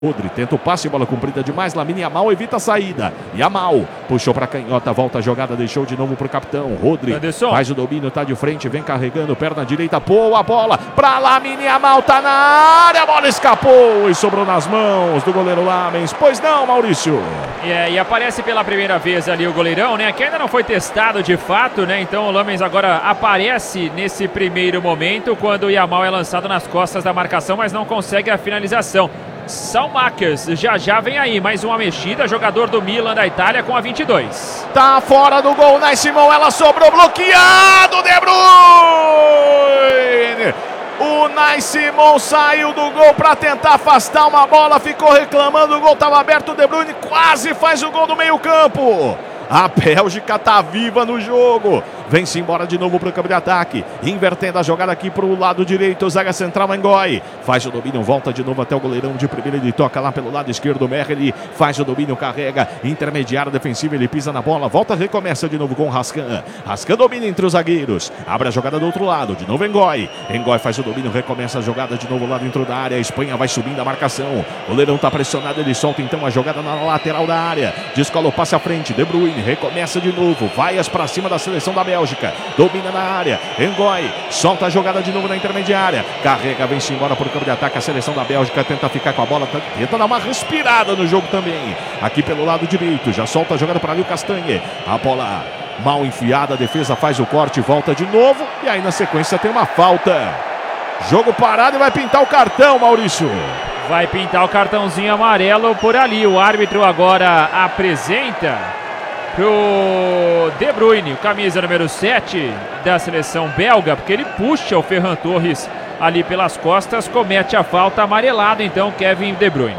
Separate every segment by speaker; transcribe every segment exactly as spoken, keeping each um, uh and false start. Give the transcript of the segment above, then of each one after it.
Speaker 1: Rodri tenta o passe, bola comprida demais, Lamine Yamal evita a saída. Yamal puxou para canhota, volta a jogada, deixou de novo para o capitão. Rodri
Speaker 2: Anderson.
Speaker 1: Faz o domínio, tá de frente, vem carregando, perna direita, boa a bola para Lamine Yamal, tá na área, a bola escapou e sobrou nas mãos do goleiro Lamens. Pois não, Maurício?
Speaker 2: É, e aparece pela primeira vez ali o goleirão, né? Que ainda não foi testado de fato, né? Então o Lamens agora aparece nesse primeiro momento, quando o Yamal é lançado nas costas da marcação, mas não consegue a finalização. Salmakers, já já vem aí, mais uma mexida, jogador do Milan da Itália com a vinte e dois.
Speaker 1: Tá fora do gol, Nai Simão, ela sobrou, bloqueado, De Bruyne! O Nai Simão saiu do gol para tentar afastar uma bola, ficou reclamando, o gol estava aberto, o De Bruyne quase faz o gol do meio campo. A Bélgica tá viva no jogo. Vem-se embora de novo para o campo de ataque. Invertendo a jogada aqui para o lado direito. Zaga central, Mangói. Faz o domínio, volta de novo até o goleirão de primeira. Ele toca lá pelo lado esquerdo. Merli faz o domínio, carrega. Intermediário defensivo, ele pisa na bola. Volta, recomeça de novo com o Rascan. Rascan domina entre os zagueiros. Abre a jogada do outro lado. De novo Mangói. Mangói faz o domínio, recomeça a jogada de novo lá dentro da área. A Espanha vai subindo a marcação. O goleirão tá pressionado. Ele solta então a jogada na lateral da área. Descola o passe à frente. De Bruyne recomeça de novo. Vaias para cima da seleção da Bélgica. Domina na área. Engoi solta a jogada de novo na intermediária. Carrega, vem-se embora por campo de ataque. A seleção da Bélgica tenta ficar com a bola. Tenta dar uma respirada no jogo também. Aqui pelo lado direito. Já solta a jogada para ali o Castanhe. A bola mal enfiada. A defesa faz o corte. Volta de novo. E aí na sequência tem uma falta. Jogo parado e vai pintar o cartão, Maurício.
Speaker 2: Vai pintar o cartãozinho amarelo por ali. O árbitro agora apresenta pro De Bruyne, o camisa número sete da seleção belga, porque ele puxa o Ferran Torres ali pelas costas, comete a falta, amarelado então Kevin De Bruyne.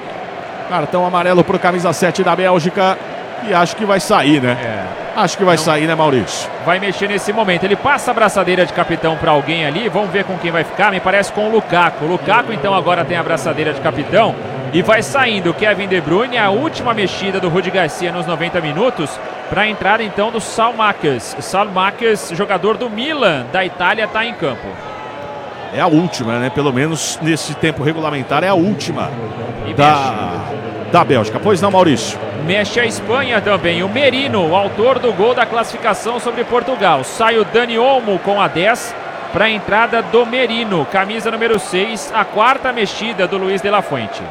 Speaker 1: Cartão amarelo pro camisa sete da Bélgica e acho que vai sair, né?
Speaker 2: É.
Speaker 1: Acho que vai
Speaker 2: Não
Speaker 1: sair, né, Maurício?
Speaker 2: Vai mexer nesse momento. Ele passa a braçadeira de capitão para alguém ali. Vamos ver com quem vai ficar. Me parece com o Lukaku. O Lukaku então agora tem a braçadeira de capitão e vai saindo Kevin De Bruyne. A última mexida do Rudi Garcia nos noventa minutos para a entrada então do Salmakers. Salmakers, jogador do Milan da Itália, está em campo.
Speaker 1: É a última, né? Pelo menos nesse tempo regulamentar é a última da, da Bélgica. Pois não, Maurício?
Speaker 2: Mexe a Espanha também. O Merino, o autor do gol da classificação sobre Portugal. Sai o Dani Olmo com a dez para a entrada do Merino. Camisa número seis, a quarta mexida do Luiz de la Fuente.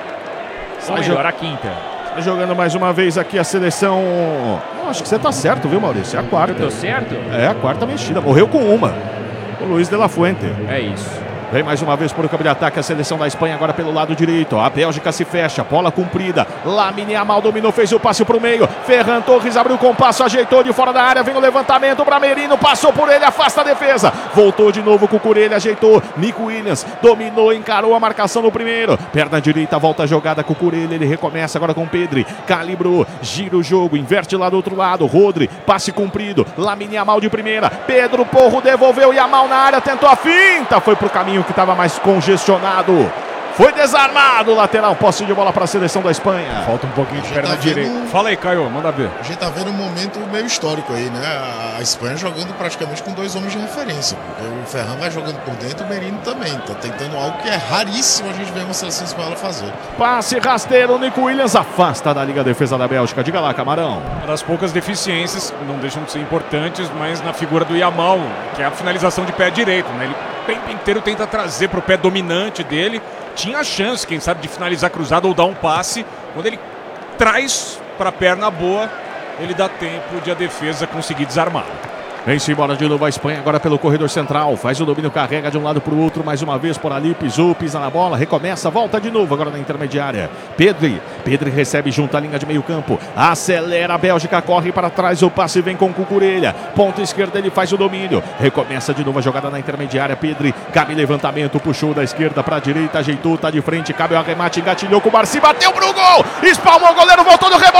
Speaker 2: Ou melhor, a quinta.
Speaker 1: Tá jogando mais uma vez aqui a seleção. Eu acho que você tá certo, viu, Maurício? É a quarta.
Speaker 2: Eu tô certo?
Speaker 1: É a quarta mexida. Morreu com uma. O Luiz de la Fuente.
Speaker 2: É isso.
Speaker 1: Vem mais uma vez por o campo de ataque a seleção da Espanha agora pelo lado direito. A Bélgica se fecha, bola comprida. Lamine Yamal dominou, fez o passe pro meio. Ferran Torres abriu com o passo, ajeitou de fora da área. Vem o levantamento para Merino, passou por ele, afasta a defesa. Voltou de novo com o Cucurella, ajeitou. Nico Williams dominou, encarou a marcação no primeiro. Perna direita, volta a jogada com o Cucurella. Ele recomeça agora com o Pedri. Calibrou, gira o jogo, inverte lá do outro lado. Rodri, passe comprido. Lamine Yamal de primeira. Pedro Porro devolveu Yamal na área, tentou a finta. Foi pro caminho que estava mais congestionado. Foi desarmado o lateral. Posse de bola para a seleção da Espanha.
Speaker 3: Falta um pouquinho de perna
Speaker 4: tá
Speaker 3: direita.
Speaker 4: vendo...
Speaker 3: Fala aí, Caio, manda ver.
Speaker 4: A gente tá vendo um momento meio histórico aí, né? A Espanha jogando praticamente com dois homens de referência. O Ferran vai jogando por dentro, o Merino também. Tá tentando algo que é raríssimo a gente ver uma seleção espanhola fazer.
Speaker 1: Passe rasteiro, Nico Williams afasta da Liga Defesa da Bélgica. Diga lá, Camarão.
Speaker 3: Uma das poucas deficiências, não deixam de ser importantes, mas na figura do Yamal, que é a finalização de pé direito, né? Ele o tempo inteiro tenta trazer para o pé dominante dele. Tinha a chance, quem sabe, de finalizar cruzado ou dar um passe. Quando ele traz para a perna boa, ele dá tempo de a defesa conseguir desarmar.
Speaker 1: Vem-se embora de novo a Espanha agora pelo corredor central. Faz o domínio, carrega de um lado para o outro. Mais uma vez por ali, pisou, pisa na bola. Recomeça, volta de novo agora na intermediária. Pedri, Pedri recebe junto à linha de meio campo. Acelera a Bélgica, corre para trás. O passe vem com o Cucurella. Ponta esquerda, ele faz o domínio. Recomeça de novo a jogada na intermediária. Pedri, cabe levantamento, puxou da esquerda para a direita. Ajeitou, tá de frente, cabe o arremate, engatilhou com o Barci. Bateu pro gol, espalmou o goleiro, voltou no rebote.